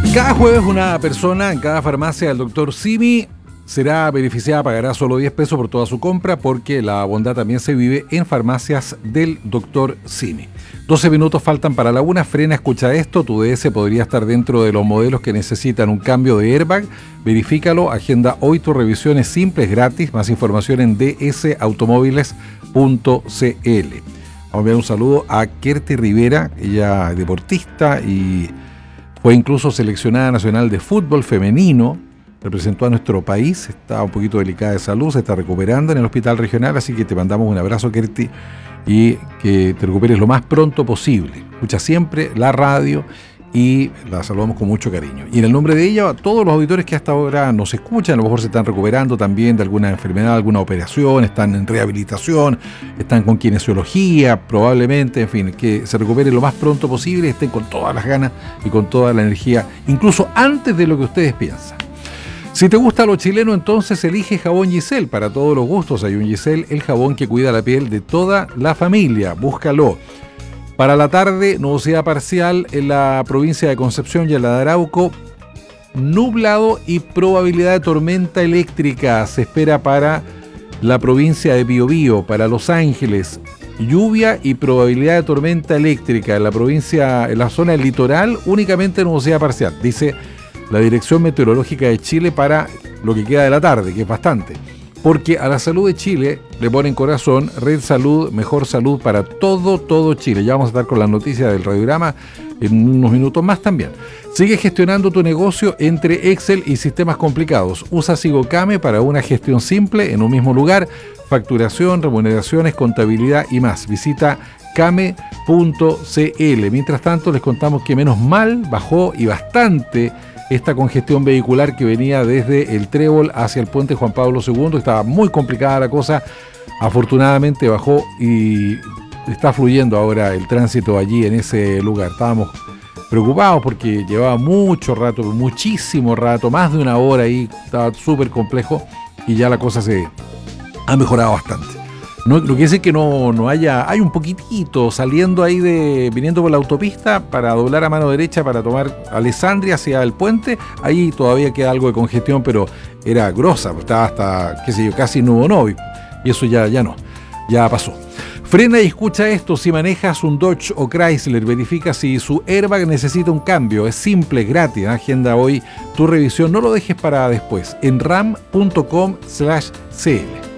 Cada jueves una persona en cada farmacia del Dr. Simi será beneficiada, pagará solo 10 pesos por toda su compra, porque la bondad también se vive en farmacias del Dr. Simi. 12 minutos faltan para la una. Frena, escucha esto. Tu DS podría estar dentro de los modelos que necesitan un cambio de airbag. Verifícalo. Agenda hoy tu revisión. Es simple, es gratis. Más información en dsautomóviles.cl. Vamos a enviar un saludo a Kerti Rivera. Ella es deportista y fue incluso seleccionada nacional de fútbol femenino. Representó a nuestro país, está un poquito delicada de salud, se está recuperando en el hospital regional, así que te mandamos un abrazo, Kerti, y que te recuperes lo más pronto posible. Escucha siempre la radio y la saludamos con mucho cariño. Y en el nombre de ella, a todos los auditores que hasta ahora nos escuchan, a lo mejor se están recuperando también de alguna enfermedad, alguna operación, están en rehabilitación, están con kinesiología, probablemente, en fin, que se recuperen lo más pronto posible, estén con todas las ganas y con toda la energía, incluso antes de lo que ustedes piensan. Si te gusta lo chileno, entonces elige Jabón Giselle. Para todos los gustos hay un Giselle, el jabón que cuida la piel de toda la familia. Búscalo. Para la tarde, nubosidad parcial en la provincia de Concepción y en la de Arauco. Nublado y probabilidad de tormenta eléctrica se espera para la provincia de Biobío. Para Los Ángeles, lluvia y probabilidad de tormenta eléctrica. En la provincia, en la zona del litoral, únicamente nubosidad parcial. Dice la Dirección Meteorológica de Chile para lo que queda de la tarde, que es bastante. Porque a la salud de Chile le ponen corazón. Red Salud, mejor salud para todo Chile. Ya vamos a estar con las noticias del radiograma en unos minutos más también. Sigue gestionando tu negocio entre Excel y sistemas complicados. Usa Sigocame para una gestión simple en un mismo lugar. Facturación, remuneraciones, contabilidad y más. Visita came.cl. Mientras tanto, les contamos que menos mal bajó y bastante esta congestión vehicular que venía desde el Trébol hacia el puente Juan Pablo II. Estaba muy complicada la cosa. Afortunadamente bajó y está fluyendo ahora el tránsito allí en ese lugar. Estábamos preocupados porque llevaba mucho rato, muchísimo rato, más de una hora ahí. Estaba súper complejo y ya la cosa se ha mejorado bastante. No, lo que quiere decir que no hay un poquitito saliendo ahí viniendo por la autopista para doblar a mano derecha para tomar Alessandria hacia el puente. Ahí todavía queda algo de congestión, pero era grosa, estaba hasta, qué sé yo, casi Nubonovi, y eso ya no, ya pasó. Frena y escucha esto. Si manejas un Dodge o Chrysler, verifica si su airbag necesita un cambio. Es simple, gratis. Agenda hoy tu revisión, no lo dejes para después en ram.com/cl.